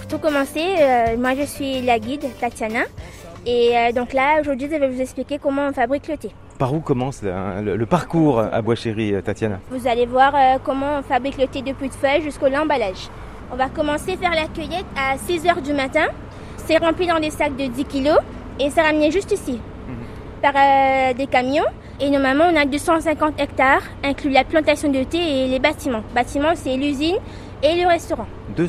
tout commencer, moi je suis la guide Tatiana. Et donc là, aujourd'hui, je vais vous expliquer comment on fabrique le thé. Par où commence le parcours à Bois-Chéri, Tatiana? Vous allez voir comment on fabrique le thé depuis de feuilles jusqu'au l'emballage. On va commencer à faire la cueillette à 6h du matin. C'est rempli dans des sacs de 10 kg et c'est ramené juste ici par des camions. Et normalement, on a 250 hectares, inclus la plantation de thé et les bâtiments. Bâtiments, c'est l'usine et le restaurant.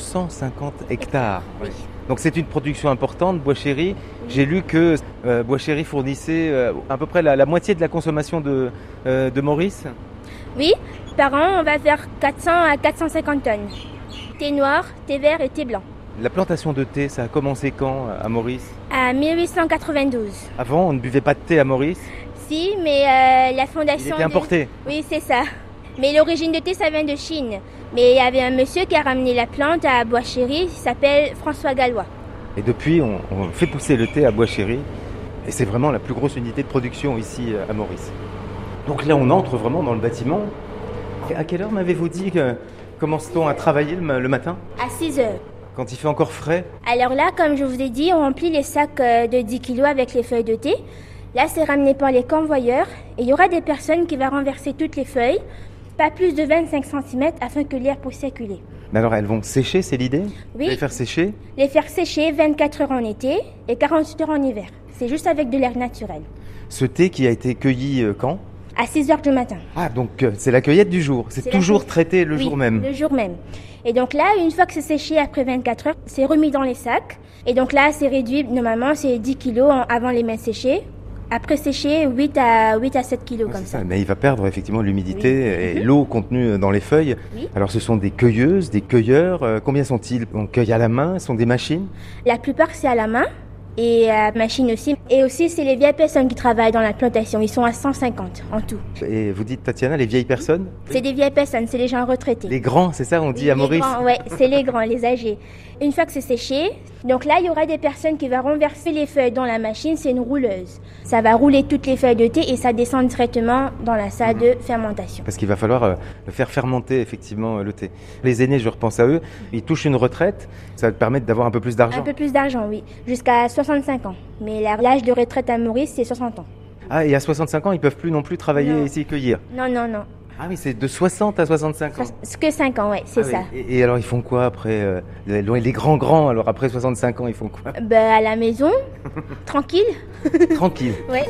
250 hectares. Oui. Donc c'est une production importante, Bois-Chéri. J'ai lu que Bois-Chéri fournissait à peu près la moitié de la consommation de Maurice. Oui, par an, on va faire 400 à 450 tonnes. Thé noir, thé vert et thé blanc. La plantation de thé, ça a commencé quand à Maurice? À 1892. Avant, on ne buvait pas de thé à Maurice? Si, mais la fondation... Il était importé? Oui, c'est ça. Mais l'origine de thé, ça vient de Chine. Mais il y avait un monsieur qui a ramené la plante à Bois-Chéri, il s'appelle François Gallois. Et depuis, on fait pousser le thé à Bois-Chéri. Et c'est vraiment la plus grosse unité de production ici à Maurice. Donc là, on entre vraiment dans le bâtiment. Et à quelle heure m'avez-vous dit que commence-t-on à travailler le matin? À 6h. Quand il fait encore frais? Alors là, comme je vous ai dit, on remplit les sacs de 10 kg avec les feuilles de thé. Là, c'est ramené par les convoyeurs. Et il y aura des personnes qui vont renverser toutes les feuilles, pas plus de 25 cm afin que l'air puisse circuler. Mais alors, elles vont sécher, c'est l'idée? Oui. Les faire sécher? Les faire sécher 24 heures en été et 48 heures en hiver. C'est juste avec de l'air naturel. Ce thé qui a été cueilli quand? À 6h du matin. Ah, donc c'est la cueillette du jour. C'est toujours traité le jour même? Le jour même. Et donc là, une fois que c'est séché après 24 heures, c'est remis dans les sacs. Et donc là, c'est réduit, normalement, c'est 10 kg avant les mains séchées. Après séché, 8 à 7 kilos comme ça. Mais il va perdre effectivement l'humidité et l'eau contenue dans les feuilles. Oui. Alors ce sont des cueilleuses, des cueilleurs. Combien sont-ils? On cueille à la main? Ce sont des machines? La plupart, c'est à la main et à machine aussi. Et aussi, c'est les vieilles personnes qui travaillent dans la plantation. Ils sont à 150 en tout. Et vous dites, Tatiana, les vieilles personnes? C'est des vieilles personnes, c'est les gens retraités. Les grands, c'est ça on dit à Maurice? Oui, c'est les grands, les âgés. Une fois que c'est séché, donc là, il y aura des personnes qui vont renverser les feuilles dans la machine, c'est une rouleuse. Ça va rouler toutes les feuilles de thé et ça descend directement dans la salle de fermentation. Parce qu'il va falloir faire fermenter effectivement le thé. Les aînés, je repense à eux, ils touchent une retraite, ça va te permettre d'avoir un peu plus d'argent. Un peu plus d'argent, oui, jusqu'à 65 ans. Mais l'âge de retraite à Maurice, c'est 60 ans. Ah, et à 65 ans, ils peuvent plus non plus travailler ici, cueillir? Non. Ah oui, c'est de 60 à 65 ans. Que 5 ans, ouais, c'est ça. Et alors, ils font quoi après les grands, alors après 65 ans, ils font quoi? À la maison, tranquille. Tranquille. Ouais.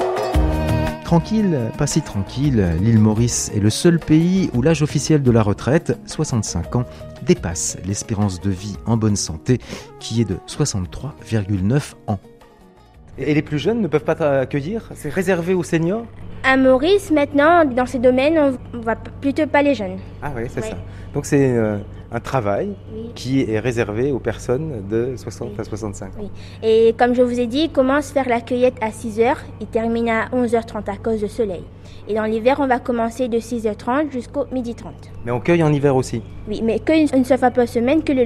Tranquille, pas si tranquille, l'île Maurice est le seul pays où l'âge officiel de la retraite, 65 ans, dépasse l'espérance de vie en bonne santé, qui est de 63,9 ans. Et les plus jeunes ne peuvent pas accueillir? C'est réservé aux seniors? À Maurice, maintenant, dans ces domaines, on va plutôt pas les jeunes. Ah oui, c'est ça. Donc c'est un travail qui est réservé aux personnes de 60 à 65 ans. Oui. Et comme je vous ai dit, il commence à faire la cueillette à 6h et termine à 11h30 à cause du soleil. Et dans l'hiver, on va commencer de 6h30 jusqu'au 12h30. Mais on cueille en hiver aussi? Oui, mais qu'une seule fois par semaine, que le